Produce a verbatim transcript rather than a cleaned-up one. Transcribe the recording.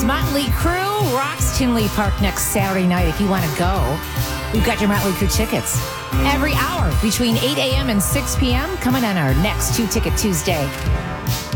Motley Crue rocks Tinley Park next Saturday night if you want to go. We've got your Motley Crue tickets every hour between eight a.m. and six p.m. coming on our next Two Ticket Tuesday.